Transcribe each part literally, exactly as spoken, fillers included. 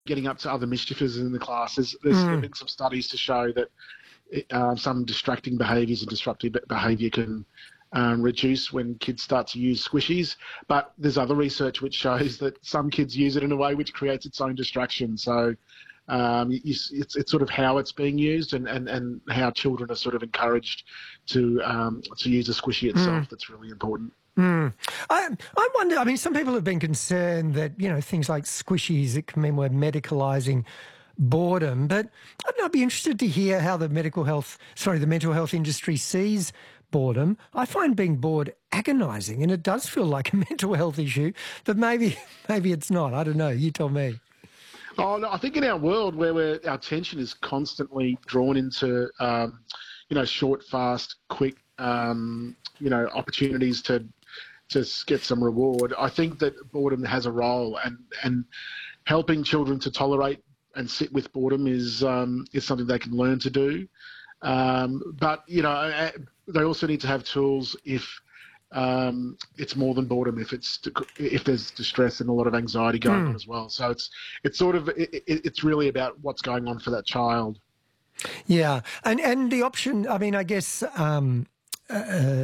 getting up to other mischievous in the class. There's, there's Mm. been some studies to show that uh, some distracting behaviours and disruptive behaviour can um, reduce when kids start to use squishies. But there's other research which shows that some kids use it in a way which creates its own distraction. So um, you, it's, it's sort of how it's being used and, and, and how children are sort of encouraged to um, to use a squishy itself. Mm. That's really important. Mm. I, I wonder, I mean, some people have been concerned that, you know, things like squishies, it can mean we're medicalising boredom, but I don't know, I'd be interested to hear how the medical health, sorry, the mental health industry sees boredom. I find being bored agonising, and it does feel like a mental health issue, but maybe maybe it's not. I don't know. You tell me. Oh, no, I think in our world where we're, our attention is constantly drawn into, um, you know, short, fast, quick, um, you know, opportunities to to get some reward, I think that boredom has a role, and, and helping children to tolerate and sit with boredom is um, is something they can learn to do. Um, but, you know, they also need to have tools if um, it's more than boredom, if it's if there's distress and a lot of anxiety going mm. on as well. So it's it's sort of it, it's really about what's going on for that child. Yeah, and and the option. I mean, I guess um, uh,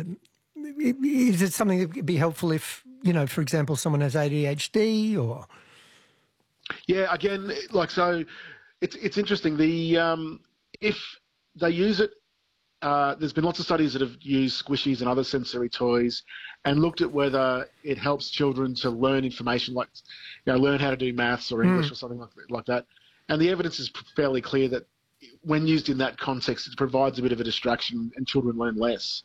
is it something that would be helpful if, you know, for example, someone has A D H D or? Yeah, again, like so, it's it's interesting. The um, if they use it. Uh, there's been lots of studies that have used squishies and other sensory toys and looked at whether it helps children to learn information, like, you know, learn how to do maths or English mm. or something like, like that. And the evidence is fairly clear that when used in that context, it provides a bit of a distraction and children learn less.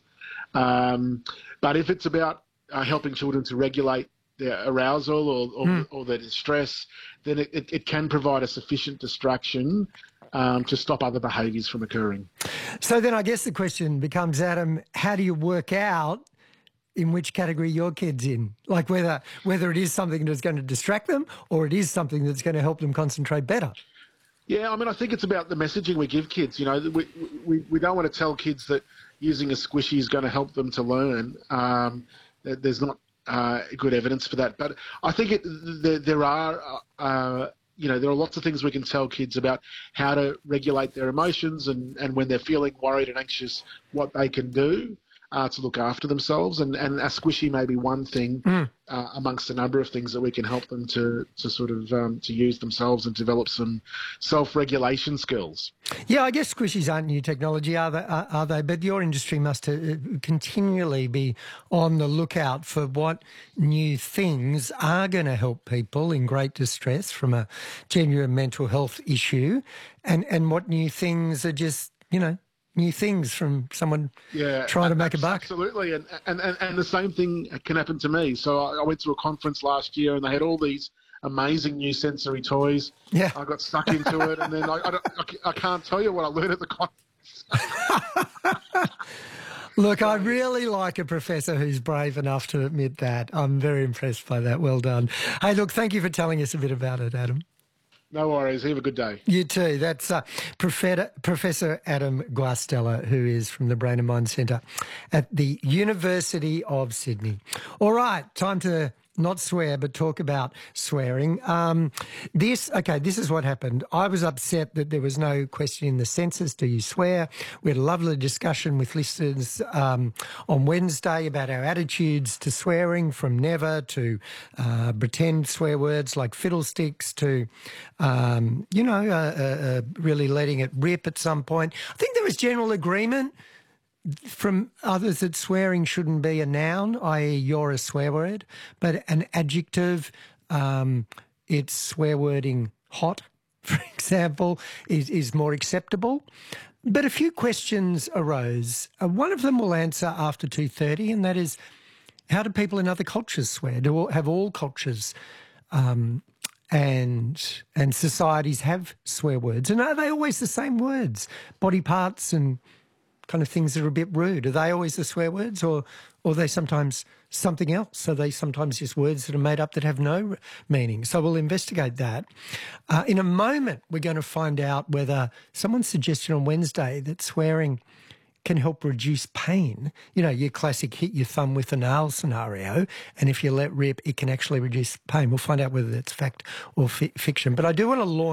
Um, but if it's about uh, helping children to regulate their arousal or, or, mm. or their distress, then it, it, it can provide a sufficient distraction Um, to stop other behaviours from occurring. So then I guess the question becomes, Adam, how do you work out in which category your kid's in? Like whether whether it is something that's going to distract them or it is something that's going to help them concentrate better? Yeah, I mean, I think it's about the messaging we give kids. You know, we, we, we don't want to tell kids that using a squishy is going to help them to learn. Um, there's not uh, good evidence for that. But I think it, there, there are... Uh, You know, there are lots of things we can tell kids about how to regulate their emotions and, and when they're feeling worried and anxious, what they can do uh, to look after themselves. And, and a squishy may be one thing mm. uh, amongst a number of things that we can help them to, to sort of um, to use themselves and develop some self-regulation skills. Yeah, I guess squishies aren't new technology, are they? Are, are they? But your industry must uh, continually be on the lookout for what new things are going to help people in great distress from a genuine mental health issue, and, and what new things are just, you know, new things from someone yeah, trying to make a buck. Absolutely, and, and, and, and the same thing can happen to me. So I, I went to a conference last year and they had all these amazing new sensory toys. Yeah. I got stuck into it, and then I, I, don't, I, I can't tell you what I learned at the conference. Look, I really like a professor who's brave enough to admit that. I'm very impressed by that. Well done. Hey, look, thank you for telling us a bit about it, Adam. No worries. Have a good day. You too. That's uh, Professor, Professor Adam Guastella, who is from the Brain and Mind Centre at the University of Sydney. All right, time to not swear, but talk about swearing. Um, this, okay, this is what happened. I was upset that there was no question in the census, do you swear? We had a lovely discussion with listeners um, on Wednesday about our attitudes to swearing, from never to uh, pretend swear words like fiddlesticks to, um, you know, uh, uh, uh, really letting it rip at some point. I think there was general agreement from others that swearing shouldn't be a noun, that is you're a swear word, but an adjective, um, it's swear wording hot, for example, is, is more acceptable. But a few questions arose. Uh, one of them we'll answer after two thirty, and that is, how do people in other cultures swear? Do all, have all cultures um, and and societies have swear words? And are they always the same words? Body parts and kind of things that are a bit rude. Are they always the swear words, or, or are they sometimes something else? Are they sometimes just words that are made up that have no meaning? So we'll investigate that. Uh, in a moment, we're going to find out whether someone suggested on Wednesday that swearing can help reduce pain. You know, your classic hit your thumb with a nail scenario, and if you let rip, it can actually reduce pain. We'll find out whether that's fact or fi- fiction. But I do want to launch